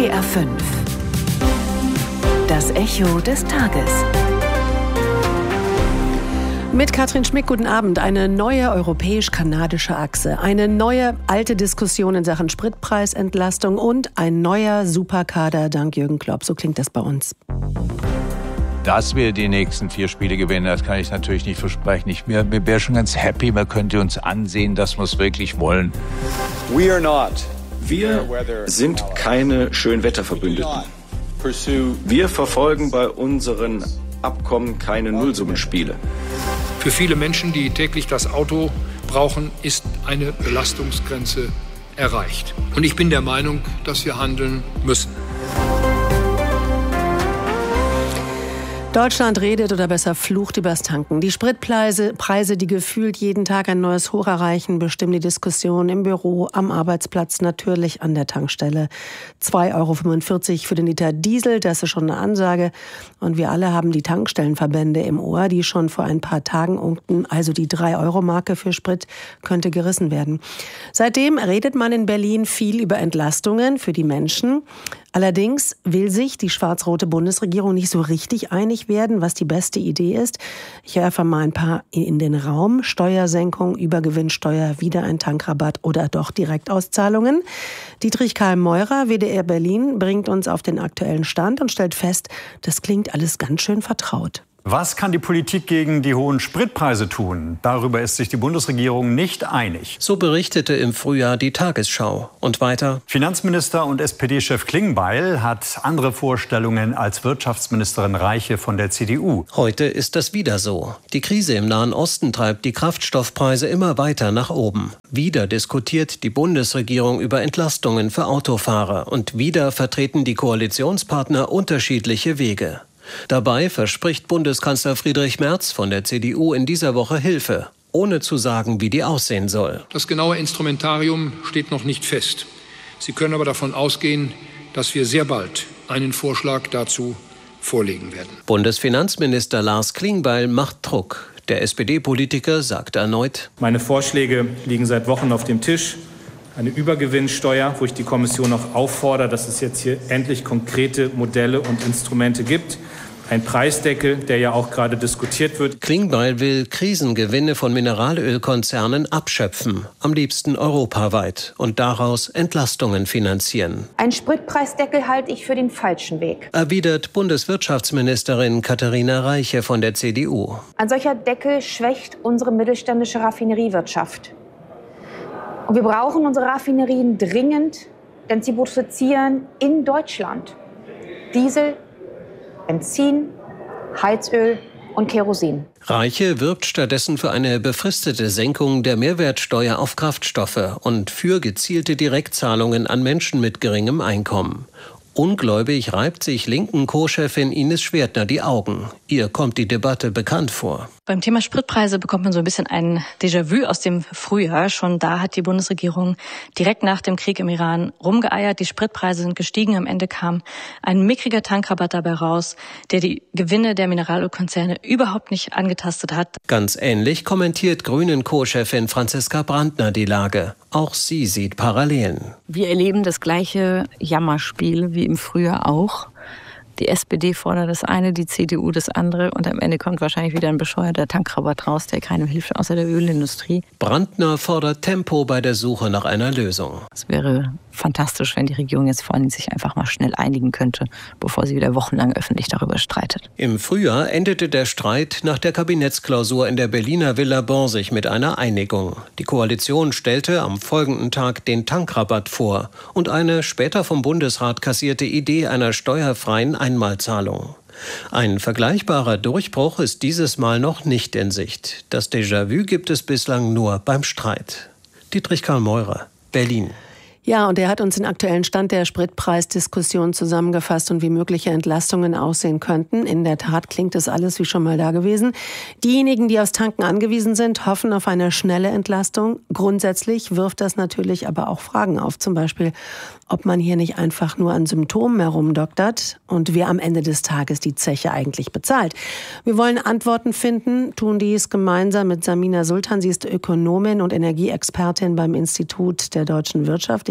NDR 5. Das Echo des Tages. Mit Katrin Schmick, guten Abend. Eine neue europäisch-kanadische Achse, eine neue alte Diskussion in Sachen Spritpreisentlastung und ein neuer Superkader dank Jürgen Klopp. So klingt das bei uns. Dass wir die nächsten 4 Spiele gewinnen, das kann ich natürlich nicht versprechen. Ich wäre schon ganz happy, man könnte uns ansehen, dass wir es wirklich wollen. Wir sind keine Schönwetterverbündeten. Wir verfolgen bei unseren Abkommen keine Nullsummenspiele. Für viele Menschen, die täglich das Auto brauchen, ist eine Belastungsgrenze erreicht. Und ich bin der Meinung, dass wir handeln müssen. Deutschland redet oder besser flucht übers Tanken. Die Spritpreise, die gefühlt jeden Tag ein neues Hoch erreichen, bestimmen die Diskussion im Büro, am Arbeitsplatz, natürlich an der Tankstelle. 2,45 € für den Liter Diesel, das ist schon eine Ansage. Und wir alle haben die Tankstellenverbände im Ohr, die schon vor ein paar Tagen unkten, also die 3-Euro-Marke für Sprit könnte gerissen werden. Seitdem redet man in Berlin viel über Entlastungen für die Menschen. Allerdings will sich die schwarz-rote Bundesregierung nicht so richtig einig werden, was die beste Idee ist. Ich werfe mal ein paar in den Raum. Steuersenkung, Übergewinnsteuer, wieder ein Tankrabatt oder doch Direktauszahlungen. Dietrich Karl Meurer, WDR Berlin, bringt uns auf den aktuellen Stand und stellt fest, das klingt alles ganz schön vertraut. Was kann die Politik gegen die hohen Spritpreise tun? Darüber ist sich die Bundesregierung nicht einig. So berichtete im Frühjahr die Tagesschau. Und weiter: Finanzminister und SPD-Chef Klingbeil hat andere Vorstellungen als Wirtschaftsministerin Reiche von der CDU. Heute ist das wieder so. Die Krise im Nahen Osten treibt die Kraftstoffpreise immer weiter nach oben. Wieder diskutiert die Bundesregierung über Entlastungen für Autofahrer. Und wieder vertreten die Koalitionspartner unterschiedliche Wege. Dabei verspricht Bundeskanzler Friedrich Merz von der CDU in dieser Woche Hilfe, ohne zu sagen, wie die aussehen soll. Das genaue Instrumentarium steht noch nicht fest. Sie können aber davon ausgehen, dass wir sehr bald einen Vorschlag dazu vorlegen werden. Bundesfinanzminister Lars Klingbeil macht Druck. Der SPD-Politiker sagt erneut: Meine Vorschläge liegen seit Wochen auf dem Tisch. Eine Übergewinnsteuer, wo ich die Kommission auch auffordere, dass es jetzt hier endlich konkrete Modelle und Instrumente gibt. Ein Preisdeckel, der ja auch gerade diskutiert wird. Klingbeil will Krisengewinne von Mineralölkonzernen abschöpfen, am liebsten europaweit, und daraus Entlastungen finanzieren. Ein Spritpreisdeckel halte ich für den falschen Weg, erwidert Bundeswirtschaftsministerin Katharina Reiche von der CDU. Ein solcher Deckel schwächt unsere mittelständische Raffineriewirtschaft. Und wir brauchen unsere Raffinerien dringend, denn sie produzieren in Deutschland Diesel, Benzin, Heizöl und Kerosin. Reiche wirbt stattdessen für eine befristete Senkung der Mehrwertsteuer auf Kraftstoffe und für gezielte Direktzahlungen an Menschen mit geringem Einkommen. Ungläubig reibt sich linken Co-Chefin Ines Schwertner die Augen. Ihr kommt die Debatte bekannt vor. Beim Thema Spritpreise bekommt man so ein bisschen ein Déjà-vu aus dem Frühjahr. Schon da hat die Bundesregierung direkt nach dem Krieg im Iran rumgeeiert. Die Spritpreise sind gestiegen. Am Ende kam ein mickriger Tankrabatt dabei raus, der die Gewinne der Mineralölkonzerne überhaupt nicht angetastet hat. Ganz ähnlich kommentiert Grünen Co-Chefin Franziska Brandner die Lage. Auch sie sieht Parallelen. Wir erleben das gleiche Jammerspiel wie im Frühjahr auch. Die SPD fordert das eine, die CDU das andere und am Ende kommt wahrscheinlich wieder ein bescheuerter Tankrabatt raus, der keinem hilft, außer der Ölindustrie. Brandner fordert Tempo bei der Suche nach einer Lösung. Es wäre fantastisch, wenn die Regierung jetzt vor allem sich einfach mal schnell einigen könnte, bevor sie wieder wochenlang öffentlich darüber streitet. Im Frühjahr endete der Streit nach der Kabinettsklausur in der Berliner Villa Borsig mit einer Einigung. Die Koalition stellte am folgenden Tag den Tankrabatt vor und eine später vom Bundesrat kassierte Idee einer steuerfreien Einmalzahlung. Ein vergleichbarer Durchbruch ist dieses Mal noch nicht in Sicht. Das Déjà-vu gibt es bislang nur beim Streit. Dietrich Karl Meurer, Berlin. Ja, und er hat uns den aktuellen Stand der Spritpreisdiskussion zusammengefasst und wie mögliche Entlastungen aussehen könnten. In der Tat klingt das alles wie schon mal da gewesen. Diejenigen, die aufs Tanken angewiesen sind, hoffen auf eine schnelle Entlastung. Grundsätzlich wirft das natürlich aber auch Fragen auf, zum Beispiel, ob man hier nicht einfach nur an Symptomen herumdoktert und wer am Ende des Tages die Zeche eigentlich bezahlt. Wir wollen Antworten finden, tun dies gemeinsam mit Samina Sultan. Sie ist Ökonomin und Energieexpertin beim Institut der deutschen Wirtschaft. Ich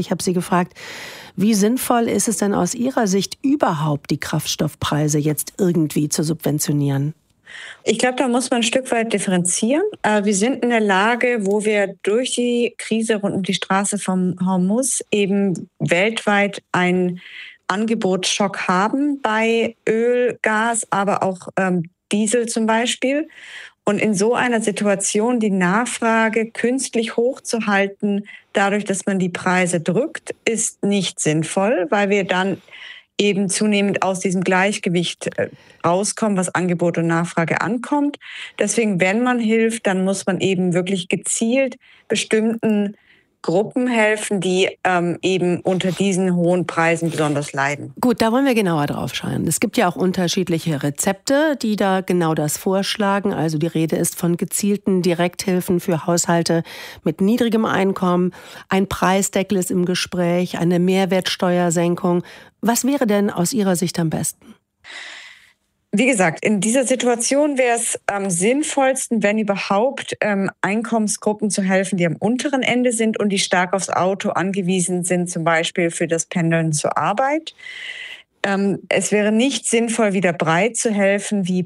Ich habe Sie gefragt, wie sinnvoll ist es denn aus Ihrer Sicht überhaupt, die Kraftstoffpreise jetzt irgendwie zu subventionieren? Ich glaube, da muss man ein Stück weit differenzieren. Wir sind in der Lage, wo wir durch die Krise rund um die Straße vom Hormuz eben weltweit einen Angebotsschock haben bei Öl, Gas, aber auch Diesel zum Beispiel. Und in so einer Situation die Nachfrage künstlich hochzuhalten, dadurch, dass man die Preise drückt, ist nicht sinnvoll, weil wir dann eben zunehmend aus diesem Gleichgewicht rauskommen, was Angebot und Nachfrage ankommt. Deswegen, wenn man hilft, dann muss man eben wirklich gezielt bestimmten Gruppen helfen, die eben unter diesen hohen Preisen besonders leiden. Gut, da wollen wir genauer drauf schauen. Es gibt ja auch unterschiedliche Rezepte, die da genau das vorschlagen. Also die Rede ist von gezielten Direkthilfen für Haushalte mit niedrigem Einkommen. Ein Preisdeckel ist im Gespräch, eine Mehrwertsteuersenkung. Was wäre denn aus Ihrer Sicht am besten? Wie gesagt, in dieser Situation wäre es am sinnvollsten, wenn überhaupt, Einkommensgruppen zu helfen, die am unteren Ende sind und die stark aufs Auto angewiesen sind, zum Beispiel für das Pendeln zur Arbeit. Es wäre nicht sinnvoll, wieder breit zu helfen, wie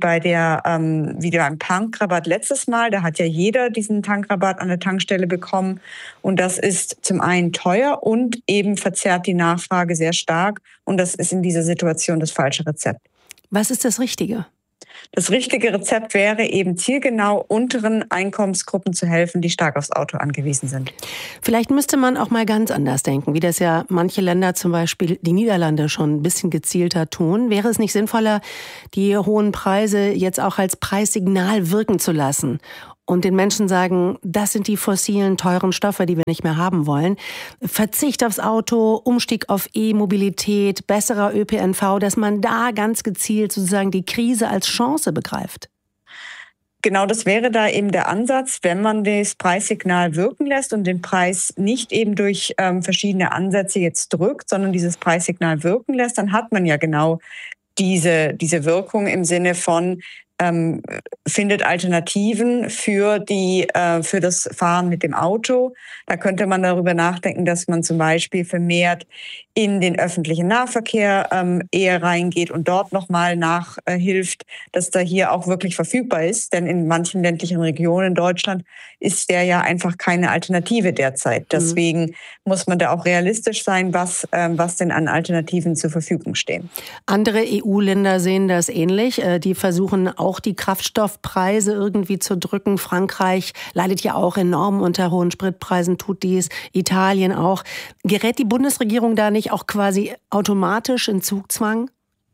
beim Tankrabatt letztes Mal. Da hat ja jeder diesen Tankrabatt an der Tankstelle bekommen. Und das ist zum einen teuer und eben verzerrt die Nachfrage sehr stark. Und das ist in dieser Situation das falsche Rezept. Was ist das Richtige? Das richtige Rezept wäre eben zielgenau unteren Einkommensgruppen zu helfen, die stark aufs Auto angewiesen sind. Vielleicht müsste man auch mal ganz anders denken, wie das ja manche Länder, zum Beispiel die Niederlande, schon ein bisschen gezielter tun. Wäre es nicht sinnvoller, die hohen Preise jetzt auch als Preissignal wirken zu lassen? Und den Menschen sagen, das sind die fossilen, teuren Stoffe, die wir nicht mehr haben wollen. Verzicht aufs Auto, Umstieg auf E-Mobilität, besserer ÖPNV, dass man da ganz gezielt sozusagen die Krise als Chance begreift. Genau, das wäre da eben der Ansatz, wenn man das Preissignal wirken lässt und den Preis nicht eben durch verschiedene Ansätze jetzt drückt, sondern dieses Preissignal wirken lässt, dann hat man ja genau diese Wirkung im Sinne von findet Alternativen für das Fahren mit dem Auto. Da könnte man darüber nachdenken, dass man zum Beispiel vermehrt in den öffentlichen Nahverkehr eher reingeht und dort nochmal nachhilft, dass da hier auch wirklich verfügbar ist. Denn in manchen ländlichen Regionen in Deutschland ist der ja einfach keine Alternative derzeit. Deswegen muss man da auch realistisch sein, was denn an Alternativen zur Verfügung stehen. Andere EU-Länder sehen das ähnlich. Die versuchen auch die Kraftstoffpreise irgendwie zu drücken. Frankreich leidet ja auch enorm unter hohen Spritpreisen, tut dies. Italien auch. Gerät die Bundesregierung da nicht auch quasi automatisch in Zugzwang?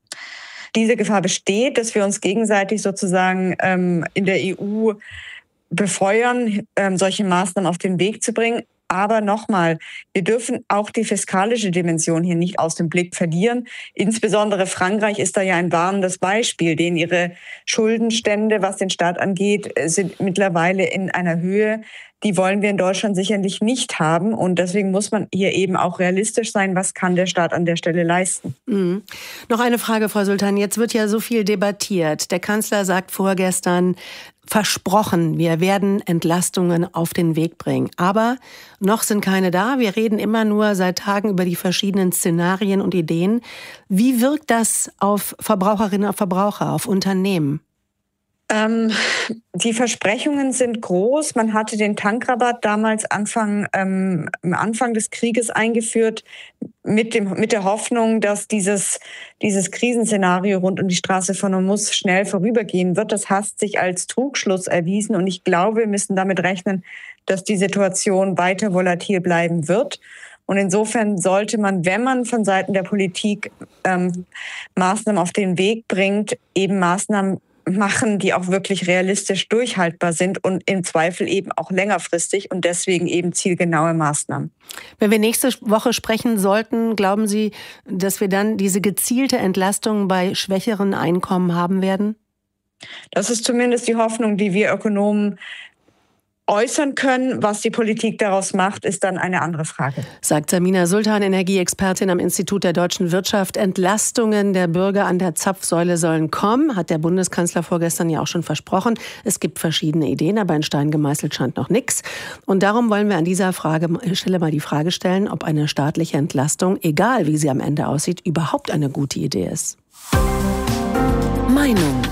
Diese Gefahr besteht, dass wir uns gegenseitig sozusagen in der EU befeuern, solche Maßnahmen auf den Weg zu bringen. Aber nochmal, wir dürfen auch die fiskalische Dimension hier nicht aus dem Blick verlieren. Insbesondere Frankreich ist da ja ein warnendes Beispiel, denn ihre Schuldenstände, was den Staat angeht, sind mittlerweile in einer Höhe, die wollen wir in Deutschland sicherlich nicht haben. Und deswegen muss man hier eben auch realistisch sein, was kann der Staat an der Stelle leisten. Mhm. Noch eine Frage, Frau Sultan. Jetzt wird ja so viel debattiert. Der Kanzler sagt vorgestern, versprochen, wir werden Entlastungen auf den Weg bringen. Aber noch sind keine da. Wir reden immer nur seit Tagen über die verschiedenen Szenarien und Ideen. Wie wirkt das auf Verbraucherinnen und Verbraucher, auf Unternehmen? Die Versprechungen sind groß. Man hatte den Tankrabatt damals am Anfang des Krieges eingeführt mit der Hoffnung, dass dieses Krisenszenario rund um die Straße von Hormuz schnell vorübergehen wird. Das hat sich als Trugschluss erwiesen und ich glaube, wir müssen damit rechnen, dass die Situation weiter volatil bleiben wird. Und insofern sollte man, wenn man von Seiten der Politik Maßnahmen auf den Weg bringt, eben Maßnahmen machen, die auch wirklich realistisch durchhaltbar sind und im Zweifel eben auch längerfristig und deswegen eben zielgenaue Maßnahmen. Wenn wir nächste Woche sprechen sollten, glauben Sie, dass wir dann diese gezielte Entlastung bei schwächeren Einkommen haben werden? Das ist zumindest die Hoffnung, die wir Ökonomen äußern können. Was die Politik daraus macht, ist dann eine andere Frage. Sagt Samina Sultan, Energieexpertin am Institut der deutschen Wirtschaft. Entlastungen der Bürger an der Zapfsäule sollen kommen, hat der Bundeskanzler vorgestern ja auch schon versprochen. Es gibt verschiedene Ideen, aber in Stein gemeißelt scheint noch nichts. Und darum wollen wir an dieser Stelle mal die Frage stellen, ob eine staatliche Entlastung, egal wie sie am Ende aussieht, überhaupt eine gute Idee ist. Meinung.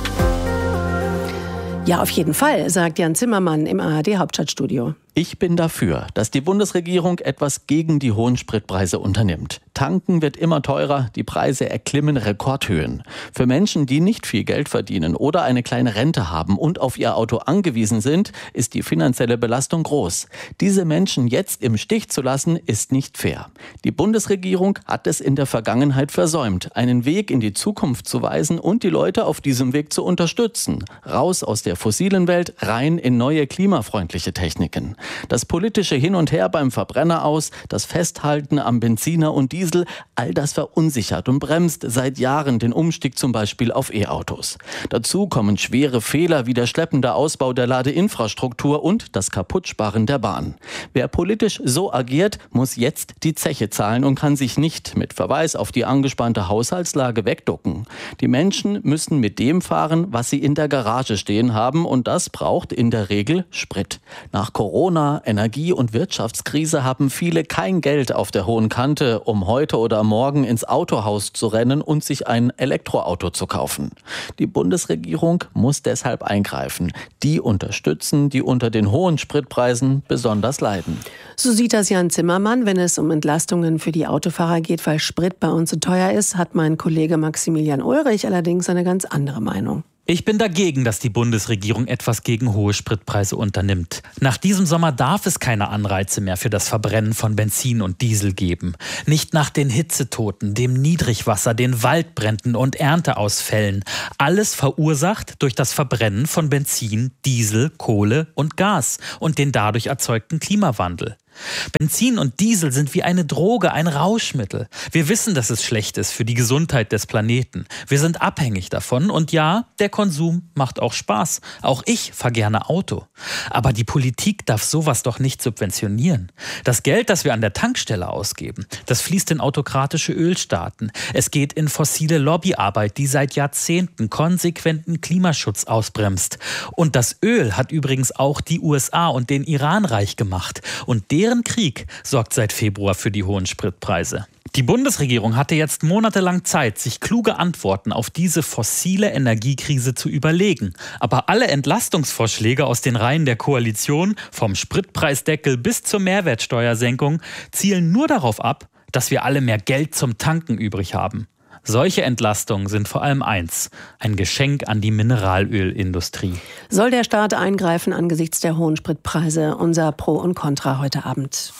Ja, auf jeden Fall, sagt Jan Zimmermann im ARD-Hauptstadtstudio. Ich bin dafür, dass die Bundesregierung etwas gegen die hohen Spritpreise unternimmt. Tanken wird immer teurer, die Preise erklimmen Rekordhöhen. Für Menschen, die nicht viel Geld verdienen oder eine kleine Rente haben und auf ihr Auto angewiesen sind, ist die finanzielle Belastung groß. Diese Menschen jetzt im Stich zu lassen, ist nicht fair. Die Bundesregierung hat es in der Vergangenheit versäumt, einen Weg in die Zukunft zu weisen und die Leute auf diesem Weg zu unterstützen. Raus aus der fossilen Welt, rein in neue klimafreundliche Techniken. Das politische Hin und Her beim Verbrenner aus, das Festhalten am Benziner und Diesel, all das verunsichert und bremst seit Jahren den Umstieg zum Beispiel auf E-Autos. Dazu kommen schwere Fehler wie der schleppende Ausbau der Ladeinfrastruktur und das Kaputtsparen der Bahn. Wer politisch so agiert, muss jetzt die Zeche zahlen und kann sich nicht mit Verweis auf die angespannte Haushaltslage wegducken. Die Menschen müssen mit dem fahren, was sie in der Garage stehen haben, und das braucht in der Regel Sprit. Nach Corona, Energie- und Wirtschaftskrise haben viele kein Geld auf der hohen Kante, um heute oder morgen ins Autohaus zu rennen und sich ein Elektroauto zu kaufen. Die Bundesregierung muss deshalb eingreifen. Die unterstützen, die unter den hohen Spritpreisen besonders leiden. So sieht das Jan Zimmermann. Wenn es um Entlastungen für die Autofahrer geht, weil Sprit bei uns so teuer ist, hat mein Kollege Maximilian Ulrich allerdings eine ganz andere Meinung. Ich bin dagegen, dass die Bundesregierung etwas gegen hohe Spritpreise unternimmt. Nach diesem Sommer darf es keine Anreize mehr für das Verbrennen von Benzin und Diesel geben. Nicht nach den Hitzetoten, dem Niedrigwasser, den Waldbränden und Ernteausfällen. Alles verursacht durch das Verbrennen von Benzin, Diesel, Kohle und Gas und den dadurch erzeugten Klimawandel. Benzin und Diesel sind wie eine Droge, ein Rauschmittel. Wir wissen, dass es schlecht ist für die Gesundheit des Planeten. Wir sind abhängig davon und ja, der Konsum macht auch Spaß. Auch ich fahre gerne Auto. Aber die Politik darf sowas doch nicht subventionieren. Das Geld, das wir an der Tankstelle ausgeben, das fließt in autokratische Ölstaaten. Es geht in fossile Lobbyarbeit, die seit Jahrzehnten konsequenten Klimaschutz ausbremst. Und das Öl hat übrigens auch die USA und den Iran reich gemacht. Und deren Krieg sorgt seit Februar für die hohen Spritpreise. Die Bundesregierung hatte jetzt monatelang Zeit, sich kluge Antworten auf diese fossile Energiekrise zu überlegen. Aber alle Entlastungsvorschläge aus den Reihen der Koalition, vom Spritpreisdeckel bis zur Mehrwertsteuersenkung, zielen nur darauf ab, dass wir alle mehr Geld zum Tanken übrig haben. Solche Entlastungen sind vor allem eins: ein Geschenk an die Mineralölindustrie. Soll der Staat eingreifen angesichts der hohen Spritpreise? Unser Pro und Contra heute Abend.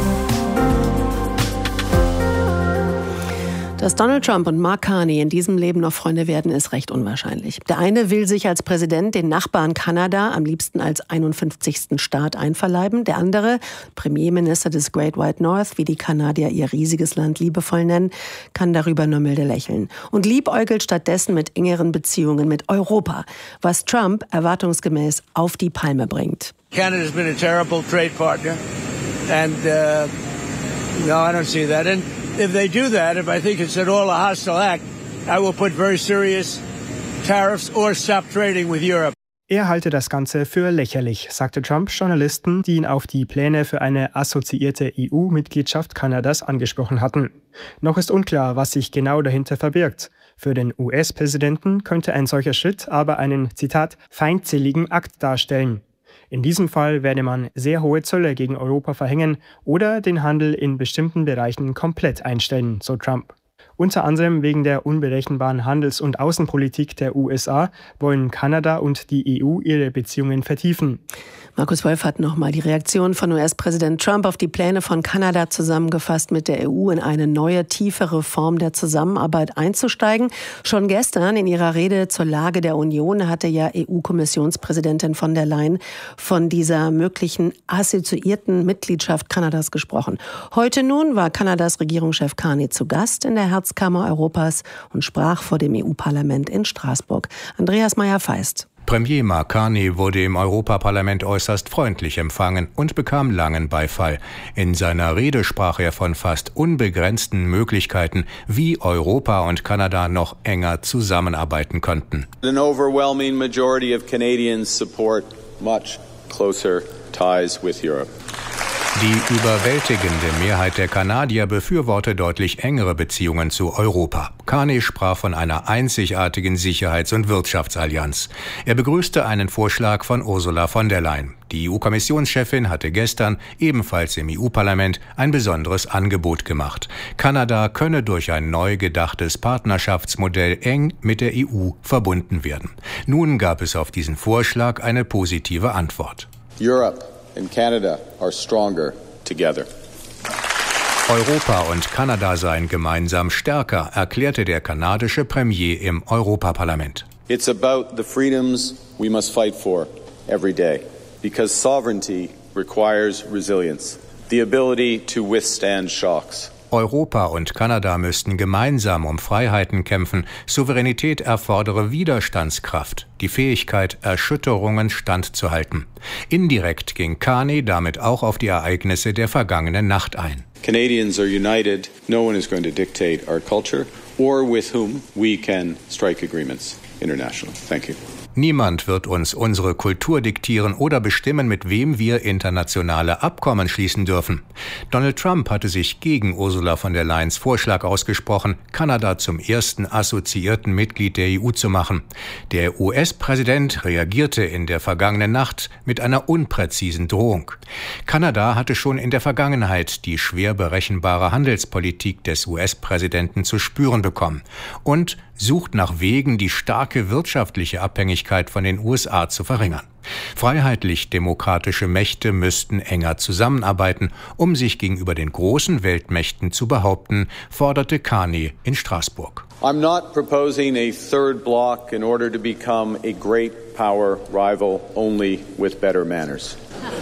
Dass Donald Trump und Mark Carney in diesem Leben noch Freunde werden, ist recht unwahrscheinlich. Der eine will sich als Präsident den Nachbarn Kanada am liebsten als 51. Staat einverleiben. Der andere, Premierminister des Great White North, wie die Kanadier ihr riesiges Land liebevoll nennen, kann darüber nur milde lächeln. Und liebäugelt stattdessen mit engeren Beziehungen mit Europa, was Trump erwartungsgemäß auf die Palme bringt. Canada's been a terrible trade partner and no, I don't see that. And if they do that, if I think it's at all a hostile act, I will put very serious tariffs or stop trading with Europe. Er halte das Ganze für lächerlich, sagte Trump Journalisten, die ihn auf die Pläne für eine assoziierte EU-Mitgliedschaft Kanadas angesprochen hatten. Noch ist unklar, was sich genau dahinter verbirgt. Für den US-Präsidenten könnte ein solcher Schritt aber einen, Zitat, feindseligen Akt darstellen. In diesem Fall werde man sehr hohe Zölle gegen Europa verhängen oder den Handel in bestimmten Bereichen komplett einstellen, so Trump. Unter anderem wegen der unberechenbaren Handels- und Außenpolitik der USA wollen Kanada und die EU ihre Beziehungen vertiefen. Markus Wolf hat nochmal die Reaktion von US-Präsident Trump auf die Pläne von Kanada zusammengefasst, mit der EU in eine neue, tiefere Form der Zusammenarbeit einzusteigen. Schon gestern in ihrer Rede zur Lage der Union hatte ja EU-Kommissionspräsidentin von der Leyen von dieser möglichen assoziierten Mitgliedschaft Kanadas gesprochen. Heute nun war Kanadas Regierungschef Carney zu Gast in der Herzkammer Europas und sprach vor dem EU-Parlament in Straßburg. Andreas Meyer-Feist. Premier Mark Carney wurde im Europaparlament äußerst freundlich empfangen und bekam langen Beifall. In seiner Rede sprach er von fast unbegrenzten Möglichkeiten, wie Europa und Kanada noch enger zusammenarbeiten könnten. An overwhelming majority of Canadians support much closer ties with Europe. Die überwältigende Mehrheit der Kanadier befürworte deutlich engere Beziehungen zu Europa. Carney sprach von einer einzigartigen Sicherheits- und Wirtschaftsallianz. Er begrüßte einen Vorschlag von Ursula von der Leyen. Die EU-Kommissionschefin hatte gestern ebenfalls im EU-Parlament ein besonderes Angebot gemacht. Kanada könne durch ein neu gedachtes Partnerschaftsmodell eng mit der EU verbunden werden. Nun gab es auf diesen Vorschlag eine positive Antwort. Europe and Canada are stronger together. Europa und Kanada seien gemeinsam stärker, erklärte der kanadische Premier im Europaparlament. It's about the freedoms we must fight for every day, because sovereignty requires resilience, the ability to withstand shocks. Europa und Kanada müssten gemeinsam um Freiheiten kämpfen. Souveränität erfordere Widerstandskraft, die Fähigkeit, Erschütterungen standzuhalten. Indirekt ging Carney damit auch auf die Ereignisse der vergangenen Nacht ein. Canadians are united. No one is going to dictate our culture or with whom we can strike agreements internationally. Thank you. Niemand wird uns unsere Kultur diktieren oder bestimmen, mit wem wir internationale Abkommen schließen dürfen. Donald Trump hatte sich gegen Ursula von der Leyens Vorschlag ausgesprochen, Kanada zum ersten assoziierten Mitglied der EU zu machen. Der US-Präsident reagierte in der vergangenen Nacht mit einer unpräzisen Drohung. Kanada hatte schon in der Vergangenheit die schwer berechenbare Handelspolitik des US-Präsidenten zu spüren bekommen und sucht nach Wegen, die starke wirtschaftliche Abhängigkeit von den USA zu verringern. Freiheitlich-demokratische Mächte müssten enger zusammenarbeiten, um sich gegenüber den großen Weltmächten zu behaupten, forderte Carney in Straßburg. I'm not proposing a third bloc in order to become a great power rival only with better manners.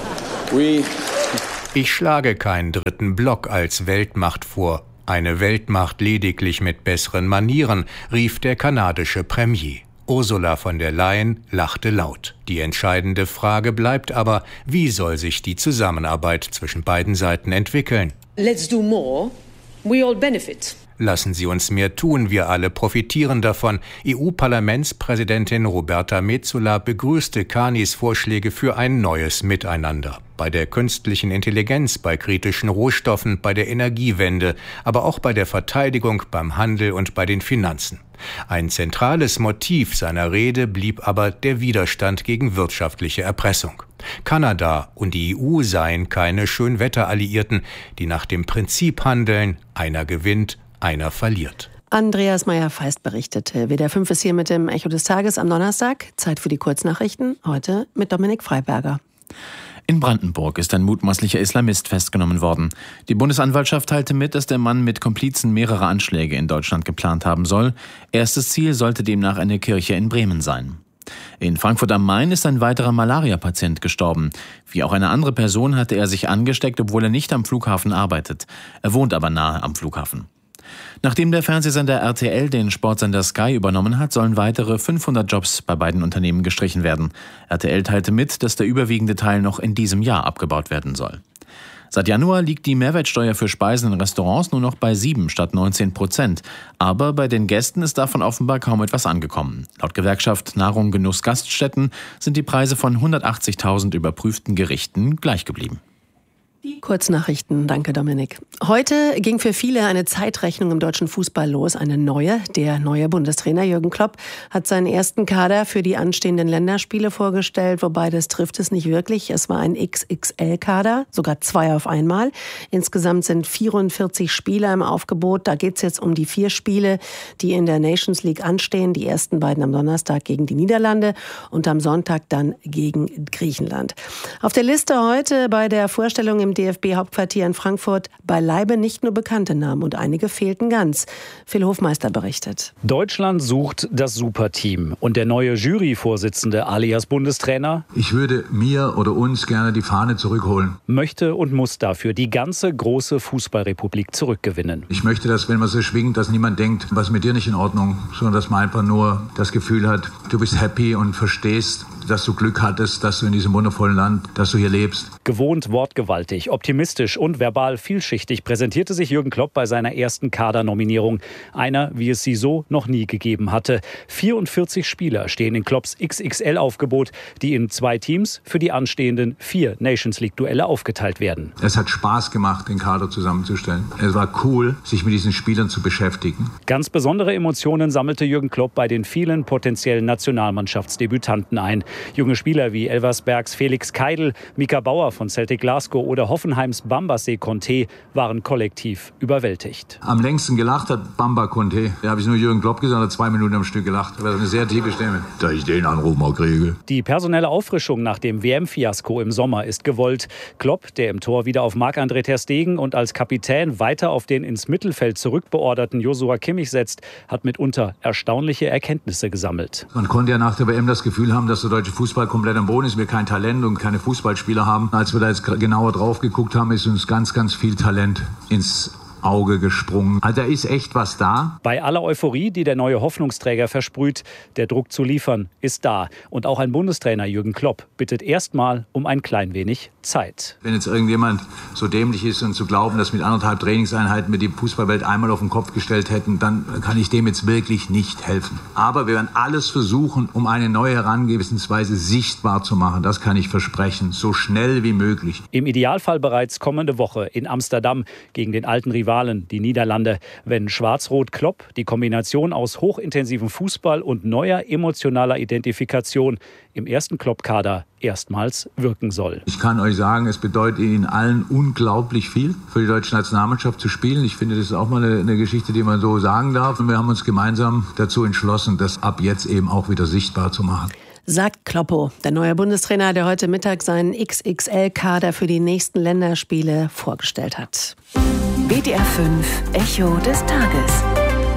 Ich schlage keinen dritten Block als Weltmacht vor. Eine Weltmacht lediglich mit besseren Manieren, rief der kanadische Premier. Ursula von der Leyen lachte laut. Die entscheidende Frage bleibt aber, wie soll sich die Zusammenarbeit zwischen beiden Seiten entwickeln? Let's do more. We all benefit. Lassen Sie uns mehr tun, wir alle profitieren davon. EU-Parlamentspräsidentin Roberta Metsola begrüßte Carneys Vorschläge für ein neues Miteinander. Bei der künstlichen Intelligenz, bei kritischen Rohstoffen, bei der Energiewende, aber auch bei der Verteidigung, beim Handel und bei den Finanzen. Ein zentrales Motiv seiner Rede blieb aber der Widerstand gegen wirtschaftliche Erpressung. Kanada und die EU seien keine Schönwetteralliierten, die nach dem Prinzip handeln, einer gewinnt, einer verliert. Andreas Meyer-Feist berichtete. WDR 5 ist hier mit dem Echo des Tages am Donnerstag. Zeit für die Kurznachrichten. Heute mit Dominik Freiberger. In Brandenburg ist ein mutmaßlicher Islamist festgenommen worden. Die Bundesanwaltschaft teilte mit, dass der Mann mit Komplizen mehrere Anschläge in Deutschland geplant haben soll. Erstes Ziel sollte demnach eine Kirche in Bremen sein. In Frankfurt am Main ist ein weiterer Malaria-Patient gestorben. Wie auch eine andere Person hatte er sich angesteckt, obwohl er nicht am Flughafen arbeitet. Er wohnt aber nahe am Flughafen. Nachdem der Fernsehsender RTL den Sportsender Sky übernommen hat, sollen weitere 500 Jobs bei beiden Unternehmen gestrichen werden. RTL teilte mit, dass der überwiegende Teil noch in diesem Jahr abgebaut werden soll. Seit Januar liegt die Mehrwertsteuer für Speisen in Restaurants nur noch bei 7 statt 19%. Aber bei den Gästen ist davon offenbar kaum etwas angekommen. Laut Gewerkschaft Nahrung, Genuss, Gaststätten sind die Preise von 180.000 überprüften Gerichten gleich geblieben. Die Kurznachrichten. Danke, Dominik. Heute ging für viele eine Zeitrechnung im deutschen Fußball los. Eine neue. Der neue Bundestrainer Jürgen Klopp hat seinen ersten Kader für die anstehenden Länderspiele vorgestellt. Wobei, das trifft es nicht wirklich. Es war ein XXL-Kader, sogar 2 auf einmal. Insgesamt sind 44 Spieler im Aufgebot. Da geht es jetzt um die 4 Spiele, die in der Nations League anstehen. Die ersten beiden am Donnerstag gegen die Niederlande und am Sonntag dann gegen Griechenland. Auf der Liste heute bei der Vorstellung im im DFB-Hauptquartier in Frankfurt beileibe nicht nur bekannte Namen und einige fehlten ganz. Phil Hofmeister berichtet. Deutschland sucht das Superteam und der neue Juryvorsitzende alias Bundestrainer. Ich würde mir oder uns gerne die Fahne zurückholen. Möchte und muss dafür die ganze große Fußballrepublik zurückgewinnen. Ich möchte, dass, wenn man so schwingt, dass niemand denkt, was mit dir nicht in Ordnung, sondern dass man einfach nur das Gefühl hat, du bist happy und verstehst, dass du Glück hattest, dass du in diesem wundervollen Land, dass du hier lebst. Gewohnt wortgewaltig, optimistisch und verbal vielschichtig präsentierte sich Jürgen Klopp bei seiner ersten Kadernominierung. Einer, wie es sie so noch nie gegeben hatte. 44 Spieler stehen in Klopps XXL-Aufgebot, die in 2 Teams für die anstehenden 4 Nations-League-Duelle aufgeteilt werden. Es hat Spaß gemacht, den Kader zusammenzustellen. Es war cool, sich mit diesen Spielern zu beschäftigen. Ganz besondere Emotionen sammelte Jürgen Klopp bei den vielen potenziellen Nationalmannschaftsdebütanten ein. Junge Spieler wie Elversbergs Felix Keidl, Mika Bauer von Celtic Glasgow oder Hoffenheims Bambace Conte waren kollektiv überwältigt. Am längsten gelacht hat Bamba Conte. Da habe ich nur Jürgen Klopp gesagt, hat 2 Minuten am Stück gelacht. Das war eine sehr tiefe Stimme. Da ich den Anruf mal kriege. Die personelle Auffrischung nach dem WM-Fiasko im Sommer ist gewollt. Klopp, der im Tor wieder auf Marc-André ter Stegen und als Kapitän weiter auf den ins Mittelfeld zurückbeorderten Joshua Kimmich setzt, hat mitunter erstaunliche Erkenntnisse gesammelt. Man konnte ja nach der WM das Gefühl haben, dass der deutsche Fußball komplett am Boden ist, wir kein Talent und keine Fußballspieler haben. Als wir da jetzt genauer drauf geguckt haben, ist uns ganz, ganz viel Talent ins Auge gesprungen. Also da ist echt was da. Bei aller Euphorie, die der neue Hoffnungsträger versprüht, der Druck zu liefern ist da. Und auch ein Bundestrainer Jürgen Klopp bittet erstmal um ein klein wenig Zeit. Wenn jetzt irgendjemand so dämlich ist und zu glauben, dass mit 1,5 Trainingseinheiten wir die Fußballwelt einmal auf den Kopf gestellt hätten, dann kann ich dem jetzt wirklich nicht helfen. Aber wir werden alles versuchen, um eine neue Herangehensweise sichtbar zu machen. Das kann ich versprechen, so schnell wie möglich. Im Idealfall bereits kommende Woche in Amsterdam gegen den alten Rivalen, die Niederlande, wenn Schwarz-Rot-Klopp die Kombination aus hochintensivem Fußball und neuer emotionaler Identifikation im ersten Klopp-Kader erstmals wirken soll. Ich kann euch sagen, es bedeutet Ihnen allen unglaublich viel, für die deutsche Nationalmannschaft zu spielen. Ich finde, das ist auch mal eine Geschichte, die man so sagen darf. Und wir haben uns gemeinsam dazu entschlossen, das ab jetzt eben auch wieder sichtbar zu machen. Sagt Kloppo, der neue Bundestrainer, der heute Mittag seinen XXL-Kader für die nächsten Länderspiele vorgestellt hat. WDR 5 Echo des Tages.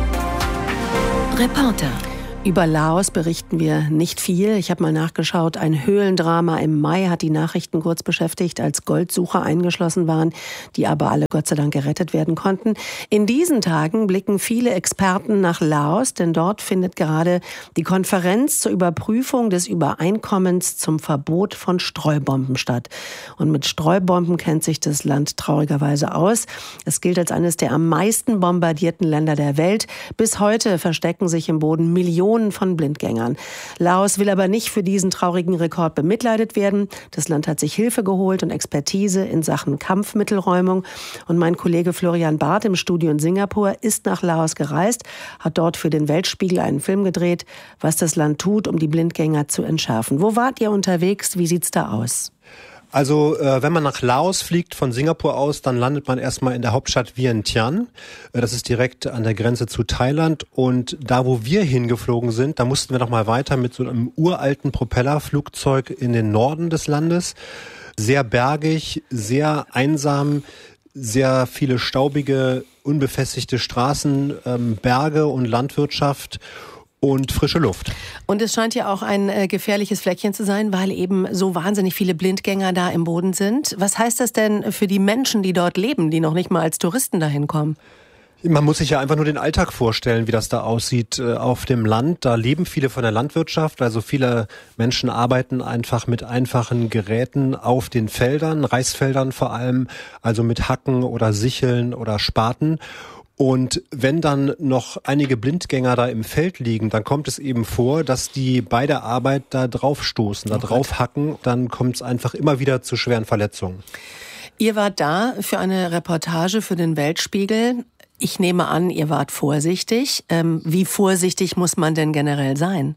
Reporter. Über Laos berichten wir nicht viel. Ich habe mal nachgeschaut. Ein Höhlendrama im Mai hat die Nachrichten kurz beschäftigt, als Goldsucher eingeschlossen waren, die aber alle Gott sei Dank gerettet werden konnten. In diesen Tagen blicken viele Experten nach Laos, denn dort findet gerade die Konferenz zur Überprüfung des Übereinkommens zum Verbot von Streubomben statt. Und mit Streubomben kennt sich das Land traurigerweise aus. Es gilt als eines der am meisten bombardierten Länder der Welt. Bis heute verstecken sich im Boden Millionen von Blindgängern. Laos will aber nicht für diesen traurigen Rekord bemitleidet werden. Das Land hat sich Hilfe geholt und Expertise in Sachen Kampfmittelräumung. Und mein Kollege Florian Barth im Studio in Singapur ist nach Laos gereist, hat dort für den Weltspiegel einen Film gedreht, was das Land tut, um die Blindgänger zu entschärfen. Wo wart ihr unterwegs? Wie sieht's da aus? Also wenn man nach Laos fliegt von Singapur aus, dann landet man erstmal in der Hauptstadt Vientiane. Das ist direkt an der Grenze zu Thailand. Und da, wo wir hingeflogen sind, da mussten wir noch mal weiter mit so einem uralten Propellerflugzeug in den Norden des Landes. Sehr bergig, sehr einsam, sehr viele staubige, unbefestigte Straßen, Berge und Landwirtschaft und frische Luft. Und es scheint ja auch ein gefährliches Fleckchen zu sein, weil eben so wahnsinnig viele Blindgänger da im Boden sind. Was heißt das denn für die Menschen, die dort leben, die noch nicht mal als Touristen dahin kommen? Man muss sich ja einfach nur den Alltag vorstellen, wie das da aussieht auf dem Land. Da leben viele von der Landwirtschaft, also viele Menschen arbeiten einfach mit einfachen Geräten auf den Feldern, Reisfeldern vor allem, also mit Hacken oder Sicheln oder Spaten. Und wenn dann noch einige Blindgänger da im Feld liegen, dann kommt es eben vor, dass die bei der Arbeit da drauf stoßen, da drauf hacken. Dann kommt es einfach immer wieder zu schweren Verletzungen. Ihr wart da für eine Reportage für den Weltspiegel. Ich nehme an, ihr wart vorsichtig. Wie vorsichtig muss man denn generell sein?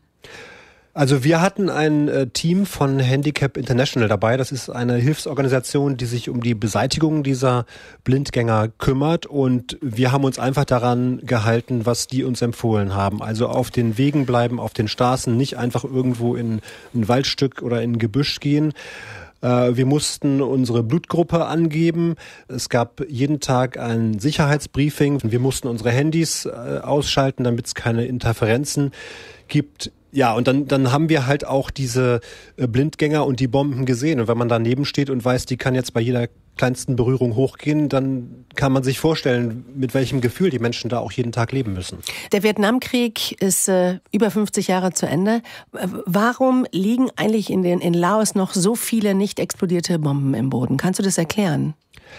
Also wir hatten ein Team von Handicap International dabei. Das ist eine Hilfsorganisation, die sich um die Beseitigung dieser Blindgänger kümmert. Und wir haben uns einfach daran gehalten, was die uns empfohlen haben. Also auf den Wegen bleiben, auf den Straßen, nicht einfach irgendwo in ein Waldstück oder in ein Gebüsch gehen. Wir mussten unsere Blutgruppe angeben. Es gab jeden Tag ein Sicherheitsbriefing. Wir mussten unsere Handys ausschalten, damit es keine Interferenzen gibt. Ja, und dann haben wir halt auch diese Blindgänger und die Bomben gesehen. Und wenn man daneben steht und weiß, die kann jetzt bei jeder kleinsten Berührung hochgehen, dann kann man sich vorstellen, mit welchem Gefühl die Menschen da auch jeden Tag leben müssen. Der Vietnamkrieg ist über 50 Jahre zu Ende. Warum liegen eigentlich in Laos noch so viele nicht explodierte Bomben im Boden? Kannst du das erklären?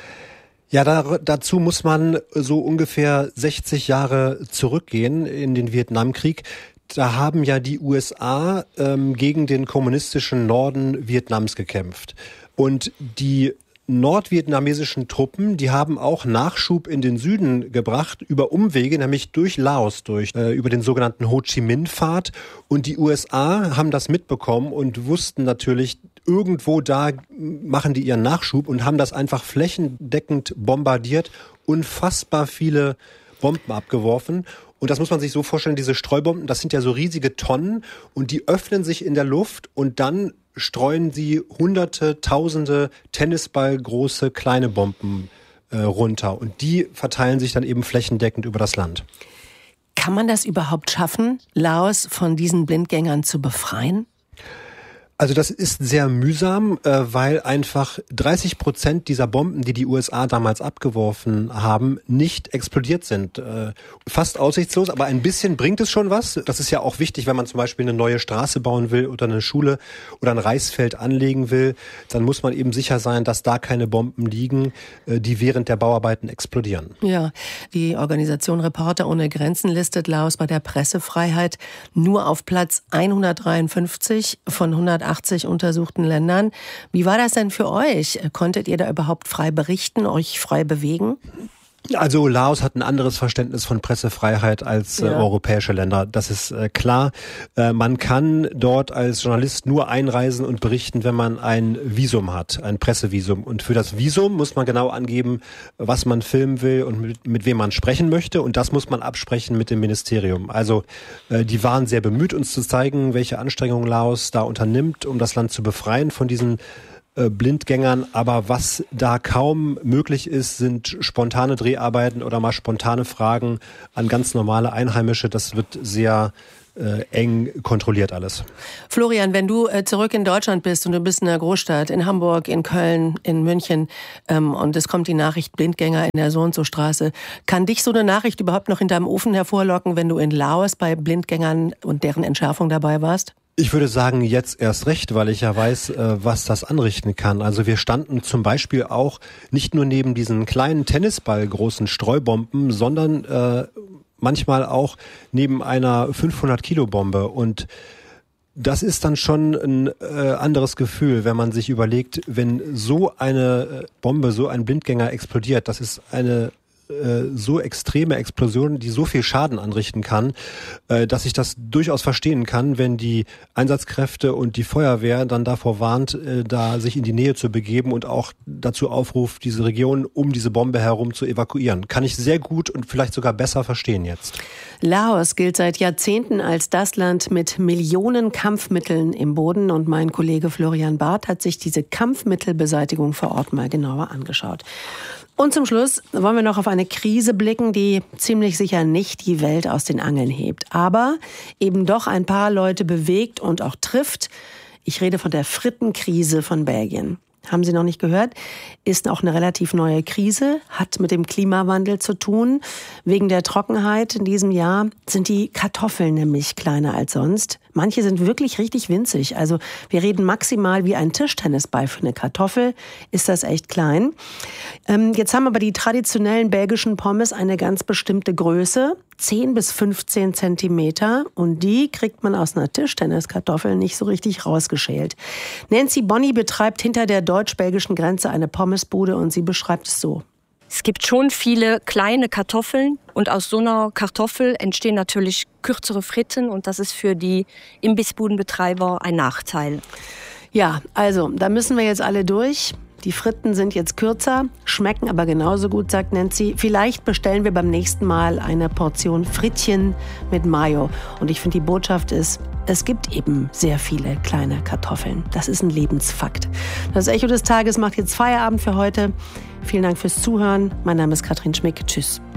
Ja, dazu muss man so ungefähr 60 Jahre zurückgehen in den Vietnamkrieg. Da haben ja die USA gegen den kommunistischen Norden Vietnams gekämpft. Und die nordvietnamesischen Truppen, die haben auch Nachschub in den Süden gebracht, über Umwege, nämlich durch Laos, über den sogenannten Ho Chi Minh-Pfad. Und die USA haben das mitbekommen und wussten natürlich, irgendwo da machen die ihren Nachschub und haben das einfach flächendeckend bombardiert, unfassbar viele Bomben abgeworfen. Und das muss man sich so vorstellen, diese Streubomben, das sind ja so riesige Tonnen und die öffnen sich in der Luft und dann streuen sie Hunderte, Tausende Tennisballgroße kleine Bomben runter. Und die verteilen sich dann eben flächendeckend über das Land. Kann man das überhaupt schaffen, Laos von diesen Blindgängern zu befreien? Also das ist sehr mühsam, weil einfach 30% dieser Bomben, die die USA damals abgeworfen haben, nicht explodiert sind. Fast aussichtslos, aber ein bisschen bringt es schon was. Das ist ja auch wichtig, wenn man zum Beispiel eine neue Straße bauen will oder eine Schule oder ein Reisfeld anlegen will. Dann muss man eben sicher sein, dass da keine Bomben liegen, die während der Bauarbeiten explodieren. Ja, die Organisation Reporter ohne Grenzen listet Laos bei der Pressefreiheit nur auf Platz 153 von 180 untersuchten Ländern. Wie war das denn für euch? Konntet ihr da überhaupt frei berichten, euch frei bewegen? Also Laos hat ein anderes Verständnis von Pressefreiheit als europäische Länder. Das ist klar. Man kann dort als Journalist nur einreisen und berichten, wenn man ein Visum hat, ein Pressevisum. Und für das Visum muss man genau angeben, was man filmen will und mit wem man sprechen möchte. Und das muss man absprechen mit dem Ministerium. Also die waren sehr bemüht, uns zu zeigen, welche Anstrengungen Laos da unternimmt, um das Land zu befreien von diesen Blindgängern, aber was da kaum möglich ist, sind spontane Dreharbeiten oder mal spontane Fragen an ganz normale Einheimische. Das wird sehr eng kontrolliert alles. Florian, wenn du zurück in Deutschland bist und du bist in einer Großstadt, in Hamburg, in Köln, in München und es kommt die Nachricht Blindgänger in der So-und-so-Straße, kann dich so eine Nachricht überhaupt noch in deinem Ofen hervorlocken, wenn du in Laos bei Blindgängern und deren Entschärfung dabei warst? Ich würde sagen, jetzt erst recht, weil ich ja weiß, was das anrichten kann. Also wir standen zum Beispiel auch nicht nur neben diesen kleinen Tennisballgroßen Streubomben, sondern manchmal auch neben einer 500-Kilo-Bombe. Und das ist dann schon ein anderes Gefühl, wenn man sich überlegt, wenn so eine Bombe, so ein Blindgänger explodiert, das ist eine so extreme Explosion, die so viel Schaden anrichten kann, dass ich das durchaus verstehen kann, wenn die Einsatzkräfte und die Feuerwehr dann davor warnt, da sich in die Nähe zu begeben und auch dazu aufruft, diese Region um diese Bombe herum zu evakuieren. Kann ich sehr gut und vielleicht sogar besser verstehen jetzt. Laos gilt seit Jahrzehnten als das Land mit Millionen Kampfmitteln im Boden und mein Kollege Florian Barth hat sich diese Kampfmittelbeseitigung vor Ort mal genauer angeschaut. Und zum Schluss wollen wir noch auf eine Krise blicken, die ziemlich sicher nicht die Welt aus den Angeln hebt, aber eben doch ein paar Leute bewegt und auch trifft. Ich rede von der Frittenkrise von Belgien. Haben Sie noch nicht gehört? Ist auch eine relativ neue Krise, hat mit dem Klimawandel zu tun. Wegen der Trockenheit in diesem Jahr sind die Kartoffeln nämlich kleiner als sonst. Manche sind wirklich richtig winzig. Also wir reden maximal wie ein Tischtennisball für eine Kartoffel. Ist das echt klein. Jetzt haben aber die traditionellen belgischen Pommes eine ganz bestimmte Größe. 10 bis 15 Zentimeter. Und die kriegt man aus einer Tischtenniskartoffel nicht so richtig rausgeschält. Nancy Bonny betreibt hinter der deutsch-belgischen Grenze eine Pommesbude und sie beschreibt es so. Es gibt schon viele kleine Kartoffeln und aus so einer Kartoffel entstehen natürlich kürzere Fritten und das ist für die Imbissbudenbetreiber ein Nachteil. Ja, also da müssen wir jetzt alle durch. Die Fritten sind jetzt kürzer, schmecken aber genauso gut, sagt Nancy. Vielleicht bestellen wir beim nächsten Mal eine Portion Frittchen mit Mayo. Und ich finde, die Botschaft ist, es gibt eben sehr viele kleine Kartoffeln. Das ist ein Lebensfakt. Das Echo des Tages macht jetzt Feierabend für heute. Vielen Dank fürs Zuhören. Mein Name ist Katrin Schmick. Tschüss.